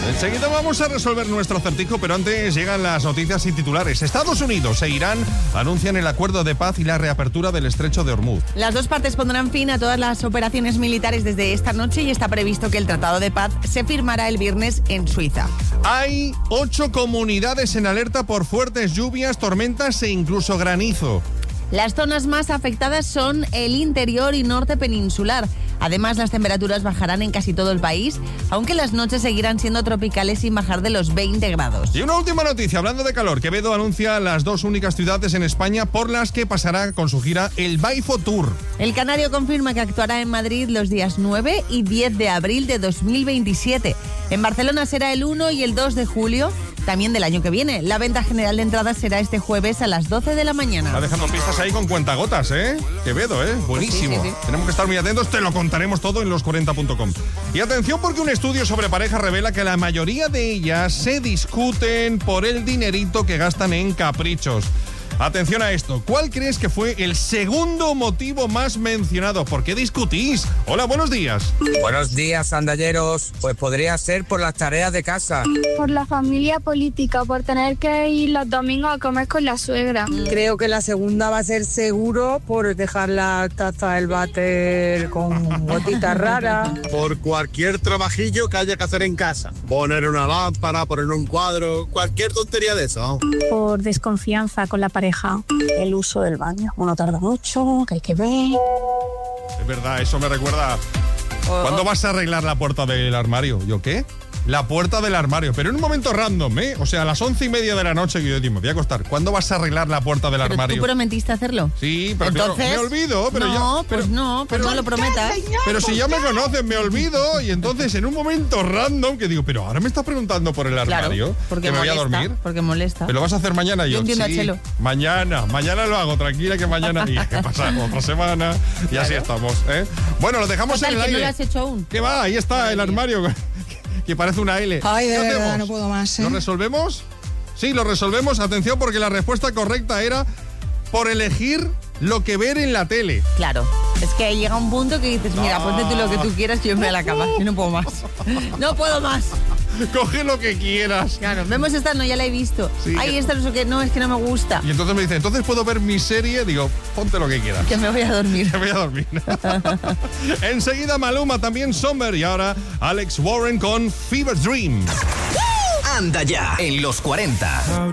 Enseguida vamos a resolver nuestro acertijo, pero antes llegan las noticias y titulares. Estados Unidos e Irán anuncian el acuerdo de paz y la reapertura del estrecho de Hormuz. Las dos partes pondrán fin a todas las operaciones militares desde esta noche y está previsto que el tratado de paz se firmará el viernes en Suiza. Hay 8 comunidades en alerta por fuertes lluvias, tormentas e incluso granizo. Las zonas más afectadas son el interior y norte peninsular. Además, las temperaturas bajarán en casi todo el país, aunque las noches seguirán siendo tropicales sin bajar de los 20 grados. Y una última noticia, hablando de calor. Quevedo anuncia las 2 únicas ciudades en España por las que pasará con su gira el Baifo Tour. El canario confirma que actuará en Madrid los días 9 y 10 de abril de 2027. En Barcelona será el 1 y el 2 de julio, también del año que viene. La venta general de entradas será este jueves a las 12 de la mañana. Está dejando pistas ahí con cuentagotas, ¿eh? Quevedo, buenísimo. Sí. Tenemos que estar muy atentos, te lo contaremos todo en los40.com. Y atención, porque un estudio sobre parejas revela que la mayoría de ellas se discuten por el dinerito que gastan en caprichos. Atención a esto. ¿Cuál crees que fue el segundo motivo más mencionado? ¿Por qué discutís? Hola, buenos días. Buenos días, andalleros. Pues podría ser por las tareas de casa. Por la familia política, por tener que ir los domingos a comer con la suegra. Creo que la segunda va a ser seguro por dejar la taza del váter con gotitas raras. Por cualquier trabajillo que haya que hacer en casa. Poner una lámpara, poner un cuadro, cualquier tontería de eso. Por desconfianza con la pareja. El uso del baño. Uno tarda mucho, que hay que ver. Es verdad, eso me recuerda. ¿Cuándo vas a arreglar la puerta del armario? ¿Yo qué? La puerta del armario, pero en un momento random, ¿eh? O sea, a las 11:30 de la noche que yo digo, me voy a acostar. ¿Cuándo vas a arreglar la puerta del armario? ¿Tú prometiste hacerlo? Sí, pero entonces, me olvido. Pero no, ya, pues no lo prometas. Pero si ya me conocen, me olvido. Y entonces, en un momento random, que digo, pero ahora me estás preguntando por el armario. Claro, porque que me molesta, voy a dormir. Porque molesta. ¿Me lo vas a hacer mañana? Yo entiendo sí, a Chelo. Mañana lo hago, tranquila que mañana. Y ¿qué pasa? Otra semana. Y así estamos, ¿eh? Bueno, lo dejamos en el aire. ¿No lo has hecho aún? ¿Qué va? Ahí está el armario. Que parece una L. Ay, de ¿Qué verdad, hacemos? no puedo más, ¿eh? ¿Lo resolvemos? Sí, lo resolvemos. Atención, porque la respuesta correcta era por elegir lo que ver en la tele. Claro. Es que llega un punto que dices, mira, ponte tú lo que tú quieras y yo me voy a la cama. Yo no puedo más. No puedo más. Coge lo que quieras. Claro, vemos esta, no, ya la he visto. Sí, Ay, esta no sé qué, no, es que no me gusta. Y entonces me dice, ¿entonces puedo ver mi serie? Digo, ponte lo que quieras. Que me voy a dormir. Me voy a dormir. Enseguida Maluma, también Sommer. Y ahora Alex Warren con Fever Dream. Anda ya, en los 40.